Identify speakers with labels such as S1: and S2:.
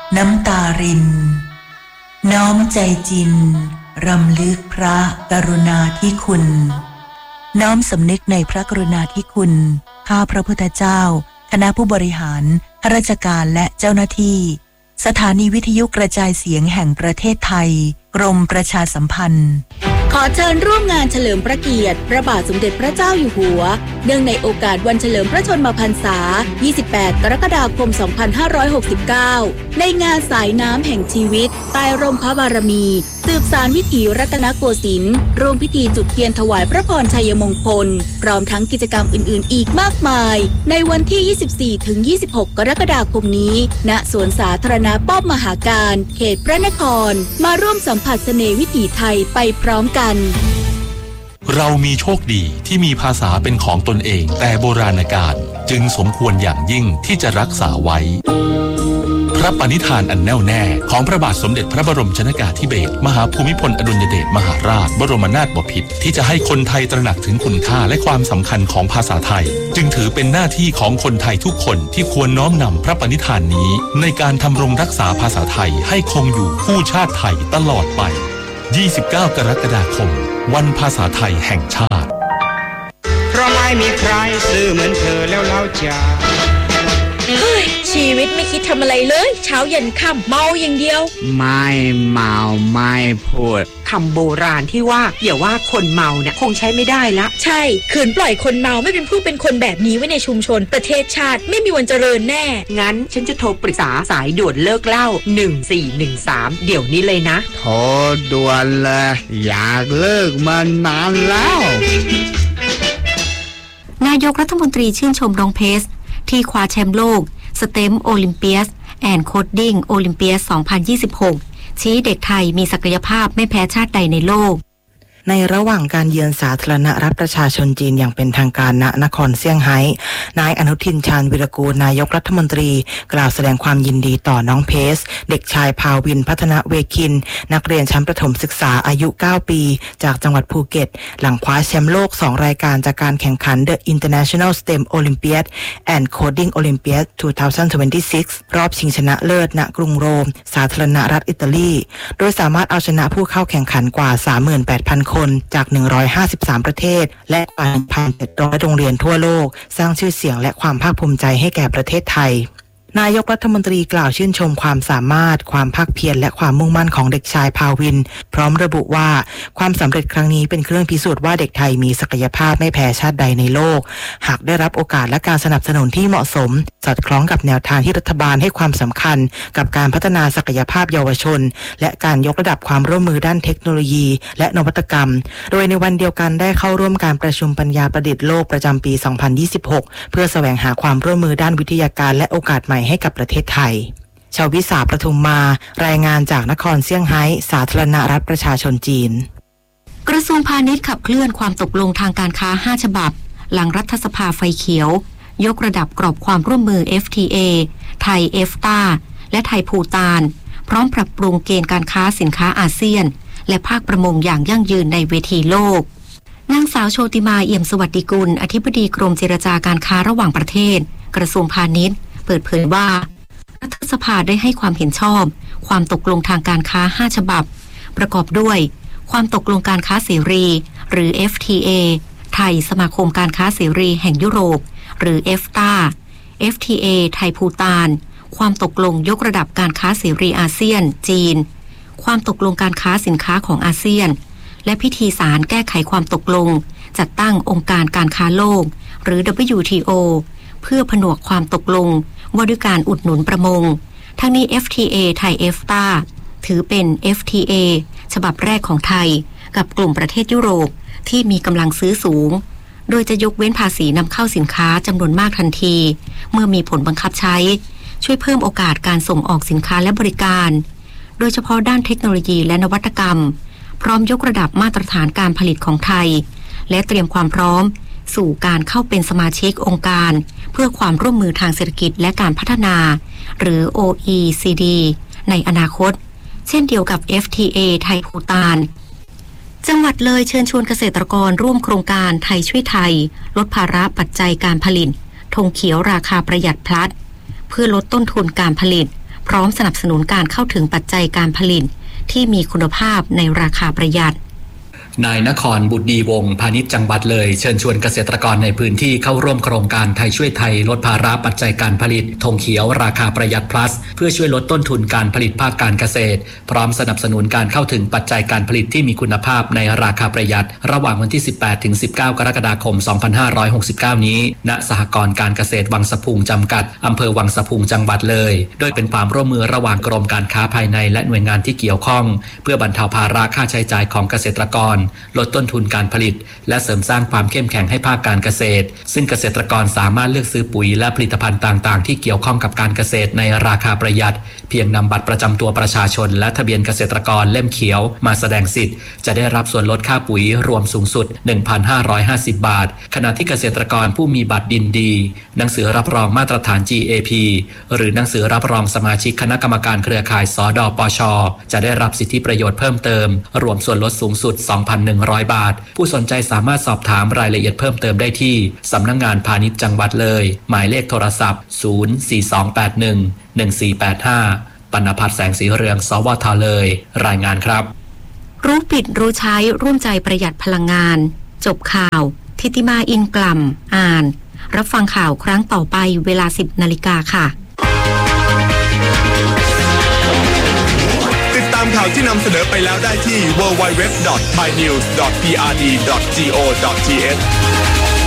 S1: น้ำตารินน้อมใจจินรำลึกพระกรุณาธิคุณน้อมสำนึกในพระกรุณาธิคุณข้าพระพุทธเจ้าคณะผู้บริหารข้าราชการและเจ้าหน้าที่สถานีวิทยุกระจายเสียงแห่งประเทศไทยกรมประชาสัมพันธ์
S2: ขอเชิญร่วมงานเฉลิมพระเกียรติพระบาทสมเด็จพระเจ้าอยู่หัวเนื่องในโอกาสวันเฉลิมพระชนมพรรษา 28 กรกฎาคม 2569 ในงานสายน้ำแห่งชีวิตใต้ร่มพระบารมีสืบสานวิถีรัตนโกสินทร์ร่วมพิธีจุดเทียนถวายพระพรชัยมงคลพร้อมทั้งกิจกรรมอื่นๆอีกมากมายในวันที่ 24-26 กรกฎาคมนี้ณสวนสาธารณะป้อมมหาการเขตพระนครมาร่วมสัมผัสเสน่ห์วิถีไทยไปพร้อมกัน
S3: เรามีโชคดีที่มีภาษาเป็นของตนเองแต่โบราณกาลจึงสมควรอย่างยิ่งที่จะรักษาไว้พระปณิธานอันแน่วแน่ของพระบาทสมเด็จพระบรมชนกาธิเบศรมหาภูมิพลอดุลยเดชมหาราชบรมนาถบพิตรที่จะให้คนไทยตระหนักถึงคุณค่าและความสำคัญของภาษาไทยจึงถือเป็นหน้าที่ของคนไทยทุกคนที่ควรน้อมนำพระปณิธานนี้ในการทำรงรักษาภาษาไทยให้คงอยู่คู่ชาติไทยตลอดไป29 กรกฎาคมวันภาษาไทยแห่งชาติ
S4: เพราะไม่มีใครซื่อเหมือนเธอแล้วเล่าจ้า
S2: ชีวิตไม่คิดทำอะไรเลยเช้าเย็นค่ำเมาอย่างเดียว
S4: ไม่เมาไม่พูด
S5: คำโบราณที่ว่าอย่าว่าคนเมาเนี่ยคงใช้ไม่ได้ละ
S2: ใช่ขืนปล่อยคนเมาไม่เป็นผู้เป็นคนแบบนี้ไว้ในชุมชนประเทศชาติไม่มีวันเจริญแน่
S5: งั้นฉันจะโทรปรึกษาสายด่วนเลิกเหล้า1413เดี๋ยวนี้เลยนะ
S4: โทรด่วนเลยอยากเลิกมานานแล้ว
S6: นายกรัฐมนตรีชื่นชมน้องเพสที่คว้าแชมป์โลกสเต็มโอลิมเปียสแอนด์โคดดิ้งโอลิมเปียส 2026 ชี้เด็กไทยมีศักยภาพไม่แพ้ชาติใดในโลกในระหว่างการเยือนสาธารณรัฐประชาชนจีนอย่างเป็นทางการณนครเซี่ยงไฮ้นายอนุทินชาญวิรากูลนายกรัฐมนตรีกล่าวแสดงความยินดีต่อน้องเพสเด็กชายภาวินพัฒนเวคินนักเรียนชั้นประถมศึกษาอายุ9ปีจากจังหวัดภูเก็ตหลังคว้าแชมป์โลก2รายการจากการแข่งขัน The International STEM Olympiad and Coding Olympiad 2026 รอบชิงชนะเลิศณกรุงโรมสาธารณรัฐอิตาลีโดยสามารถเอาชนะผู้เข้าแข่งขันกว่า 38,000 คนจาก153ประเทศและกว่า 1,700 โรงเรียนทั่วโลกสร้างชื่อเสียงและความภาคภูมิใจให้แก่ประเทศไทยนายกรัฐมนตรีกล่าวชื่นชมความสามารถความภาคเพียรและความมุ่งมั่นของเด็กชายภาวินพร้อมระบุว่าความสำเร็จครั้งนี้เป็นเครื่องพิสูจน์ว่าเด็กไทยมีศักยภาพไม่แพ้ชาติใดในโลกหากได้รับโอกาสและการสนับสนุนที่เหมาะสมสอดคล้องกับแนวทางที่รัฐบาลให้ความสำคัญกับการพัฒนาศักยภาพเยาวชนและการยกระดับความร่วมมือด้านเทคโนโลยีและนวัตกรรมโดยในวันเดียวกันได้เข้าร่วมการประชุมปัญญาประดิษฐ์โลกประจำปี 2026 เพื่อแสวงหาความร่วมมือด้านวิทยาการและโอกาสใหม่ให้กับประเทศไทยชาววิสาประทุมมารายงานจากนครเซี่ยงไฮ้สาธารณรัฐประชาชนจีนกระทรวงพาณิชย์ขับเคลื่อนความตกลงทางการค้า5ฉบับหลังรัฐสภาไฟเขียวยกระดับกรอบความร่วมมือ FTA ไทย EFTA และไทยภูฏานพร้อมปรับปรุงเกณฑ์การค้าสินค้าอาเซียนและภาคประมงอย่างยั่งยืนในเวทีโลกนางสาวโชติมาเอี่ยมสวัสดิกุลอธิบดีกรมเจรจาการค้าระหว่างประเทศกระทรวงพาณิชย์เปิดเผยว่ารัฐสภาได้ให้ความเห็นชอบความตกลงทางการค้า5ฉบับประกอบด้วยความตกลงการค้าเสรีหรือ FTA ไทยสมาคมการค้าเสรีแห่งยุโรปหรือ EFTA FTA ไทยภูฏานความตกลงยกระดับการค้าเสรีอาเซียนจีนความตกลงการค้าสินค้าของอาเซียนและพิธีสารแก้ไขความตกลงจัดตั้งองค์การการค้าโลกหรือ WTO เพื่อผนวกความตกลงว่าด้วยการอุดหนุนประมงทั้งนี้ FTA ไทย EFTA ถือเป็น FTA ฉบับแรกของไทยกับกลุ่มประเทศยุโรปที่มีกำลังซื้อสูงโดยจะยกเว้นภาษีนำเข้าสินค้าจำนวนมากทันทีเมื่อมีผลบังคับใช้ช่วยเพิ่มโอกาสการส่งออกสินค้าและบริการโดยเฉพาะด้านเทคโนโลยีและนวัตกรรมพร้อมยกระดับมาตรฐานการผลิตของไทยและเตรียมความพร้อมสู่การเข้าเป็นสมาชิกองค์การเพื่อความร่วมมือทางเศรษฐกิจและการพัฒนาหรือ OECD ในอนาคตเช่นเดียวกับ FTA ไทยภูฏานจังหวัดเลยเชิญชวนเกษตรกรร่วมโครงการไทยช่วยไทยลดภาระปัจจัยการผลิตธงเขียวราคาประหยัดพลัดเพื่อลดต้นทุนการผลิตพพร้อมสนับสนุนการเข้าถึงปัจจัยการผลิตที่มีคุณภาพในราคาประหยัด
S7: นายนครบุตรดีวงศ์พาณิชย์จังหวัดเลยเชิญชวนเกษตรกรในพื้นที่เข้าร่วมโครงการไทยช่วยไทยลดภาระปัจจัยการผลิตธงเขียวราคาประหยัด plus เพื่อช่วยลดต้นทุนการผลิตภาคการเกษตรพร้อมสนับสนุนการเข้าถึงปัจจัยการผลิตที่มีคุณภาพในราคาประหยัดระหว่างวันที่ 18 ถึง 19 กรกฎาคม 2569 นี้ณสหกรณ์การเกษตรวังสะพุงจำกัดอำเภอวังสะพุงจังหวัดเลยโดยเป็นความร่วมมือระหว่างกรมการค้าภายในและหน่วยงานที่เกี่ยวข้องเพื่อบรรเทาภาระค่าใช้จ่ายของเกษตรกรลดต้นทุนการผลิตและเสริมสร้างความเข้มแข็งให้ภาคการเกษตรซึ่งเกษตรกรสามารถเลือกซื้อปุ๋ยและผลิตภัณฑ์ต่างๆที่เกี่ยวข้องกับการเกษตรในราคาประหยัดเพียงนำบัตรประจำตัวประชาชนและทะเบียนเกษตรกรเล่มเขียวมาแสดงสิทธิ์จะได้รับส่วนลดค่าปุ๋ยรวมสูงสุด 1,550 บาทขณะที่เกษตรกรผู้มีบัตรดินดีหนังสือรับรองมาตรฐาน GAP หรือหนังสือรับรองสมาชิกคณะกรรมการเครือข่ายสดปช.จะได้รับสิทธิประโยชน์เพิ่มเติมรวมส่วนลดสูงสุด 2,100 บาทผู้สนใจสามารถสอบถามรายละเอียดเพิ่มเติมได้ที่สำนักงานพาณิชย์จังหวัดเลยหมายเลขโทรศัพท์ 042811485 ปณภัทรแสงสีเรืองสวทเลยรายงานครับ
S6: รู้ปิดรู้ใช้ร่วมใจประหยัดพลังงานจบข่าวทิติมาอินกล่ำอ่านรับฟังข่าวครั้งต่อไปเวลา 10 นาฬิกาค่ะ
S8: ติดตามข่าวที่นำเสนอไปแล้วได้ที่ www.thainews.prd.go.th